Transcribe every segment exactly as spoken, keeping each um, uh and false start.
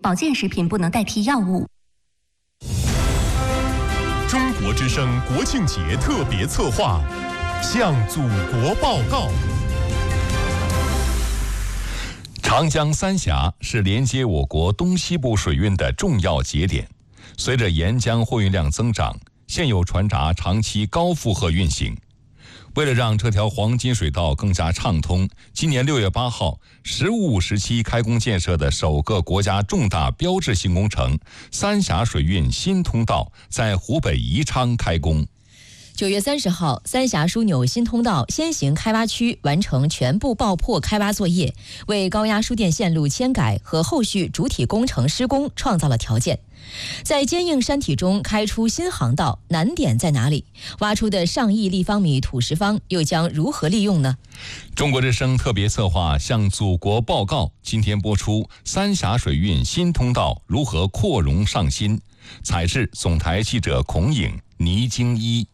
保健食品不能代替药物。 中国之声国庆节特别策划，向祖国报告。长江三峡是连接我国东西部水运的重要节点，随着沿江货运量增长，现有船闸长期高负荷运行。为了让这条黄金水道更加畅通，今年六月八号，十五五时期开工建设的首个国家重大标志性工程——三峡水运新通道在湖北宜昌开工。 九月三十号，三峡枢纽新通道先行开挖区完成全部爆破开挖作业，为高压输电线路迁改和后续主体工程施工创造了条件。在坚硬山体中开出新航道，难点在哪里？挖出的上亿立方米土石方又将如何利用呢？ 中国之声特别策划向祖国报告，今天播出三峡水运新通道如何扩容上新。采制总台记者孔颖、倪京一。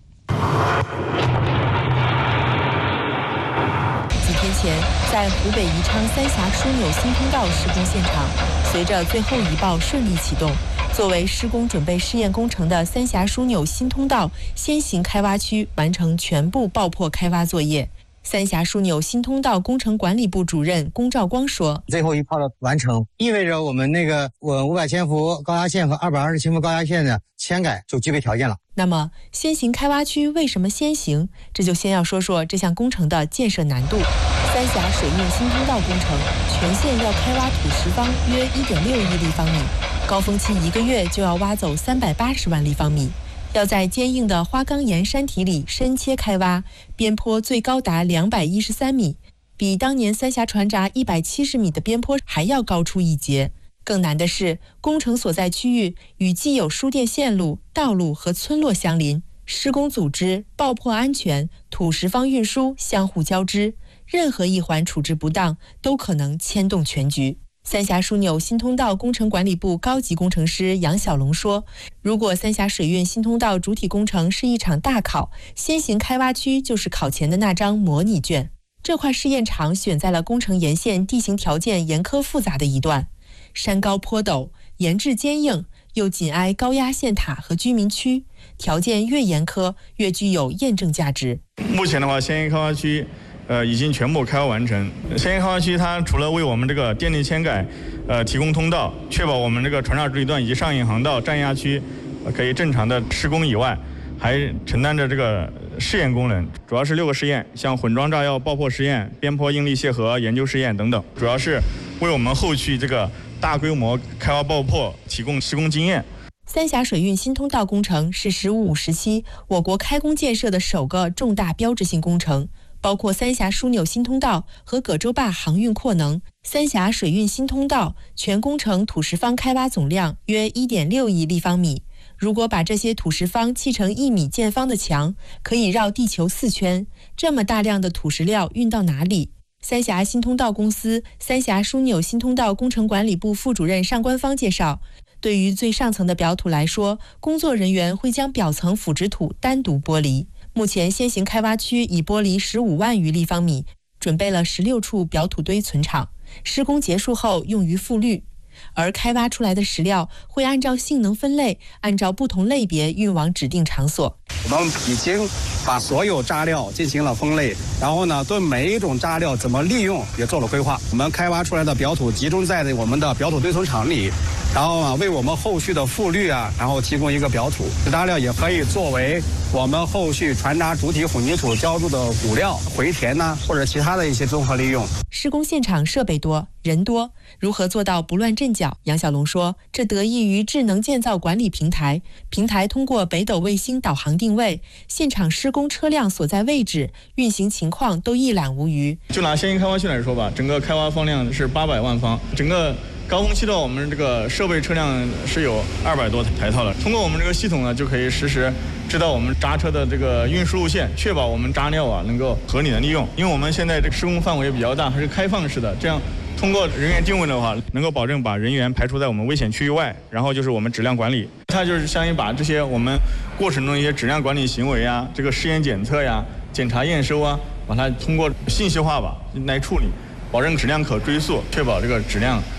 几天前，在湖北宜昌三峡枢纽新通道施工现场，随着最后一爆顺利启动，作为施工准备试验工程的三峡枢纽新通道先行开挖区完成全部爆破开挖作业。三峡枢纽新通道工程管理部主任龚兆光说：“ 最后一炮的完成，意味着我们那个我五百千伏高压线和二百二十千伏高压线的迁改就具备条件了。” 那么，先行开挖区为什么先行？这就先要说说这项工程的建设难度。三峡水运新通道工程全线要开挖土石方约 一点六亿立方米，高峰期一个月就要挖走三百八十万立方米。要在坚硬的花岗岩山体里深切开挖，边坡最高达两百一十三米，比当年三峡船闸一百七十米的边坡还要高出一截。更难的是，工程所在区域与既有输电线路、道路和村落相邻，施工组织、爆破安全、土石方运输相互交织，任何一环处置不当，都可能牵动全局。三峡枢纽新通道工程管理部高级工程师杨小龙说：“如果三峡水运新通道主体工程是一场大考，先行开挖区就是考前的那张模拟卷。这块试验场选在了工程沿线地形条件严苛复杂的一段，山高坡陡，岩质坚硬，又紧挨高压线塔和居民区，条件越严苛，越具有验证价值。 目前的话，先行开挖区。”呃，已经全部开挖完成。先行开挖区它除了为我们这个电力迁改，呃，提供通道，确保我们这个船闸主体段以及上引航道、占压区，呃，可以正常的施工以外，还承担着这个试验功能，主要是六个试验，像混装炸药爆破实验、边坡应力楔合研究试验等等，主要是为我们后续这个大规模开挖爆破提供施工经验。 三峡水运新通道工程是十五五时期我国开工建设的首个重大标志性工程。包括三峡枢纽新通道和葛洲坝航运扩能。三峡水运新通道全工程土石方开挖总量约 一点六亿立方米。如果把这些土石方砌成一米见方的墙，可以绕地球四圈。这么大量的土石料运到哪里？三峡新通道公司三峡枢纽新通道工程管理部副主任尚官方介绍，对于最上层的表土来说，工作人员会将表层腐殖土单独剥离。目前先行开挖区已剥离十五万余立方米，准备了十六处表土堆存场，施工结束后用于复滤。而开挖出来的石料会按照性能分类，按照不同类别运往指定场所。 我们已经把所有渣料进行了分类，然后呢，对每一种渣料怎么利用也做了规划。我们开挖出来的表土集中在我们的表土堆存场里，然后啊，为我们后续的复滤啊，然后提供一个表土。这渣料也可以作为我们后续船闸主体混凝土浇筑的骨料、回填呐、啊，或者其他的一些综合利用。 施工现场设备多，人多，如何做到不乱阵脚？杨小龙说，这得益于智能建造管理平台，平台通过北斗卫星导航定位，现场施工车辆所在位置、运行情况都一览无余。 就拿先行开挖区来说吧，整个开挖方量是八百万方，整个高峰期的我们这个设备车辆是有二百多台套的。通过我们这个系统呢，就可以实时知道我们渣车的这个运输路线，确保我们渣料啊能够合理的利用。因为我们现在这个施工范围比较大，还是开放式的，这样通过人员定位的话，能够保证把人员排除在我们危险区域外。然后就是我们质量管理，它就是相当于把这些我们过程中一些质量管理行为啊，这个试验检测呀、检查验收啊，把它通过信息化吧来处理，保证质量可追溯，确保这个质量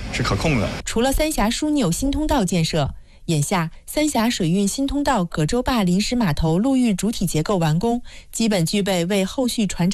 是可控的。 除了三峡枢纽新通道建设，眼下三峡水运新通道葛洲坝临时码头陆域主体结构完工，基本具备为后续船